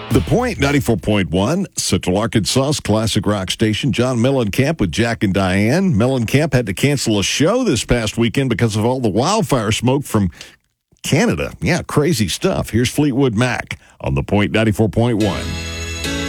The Point 94.1, Central Arkansas's classic rock station. John Mellencamp with Jack and Diane. Mellencamp had to cancel a show this past weekend because of all the wildfire smoke from Canada. Yeah, crazy stuff. Here's Fleetwood Mac on The Point 94.1.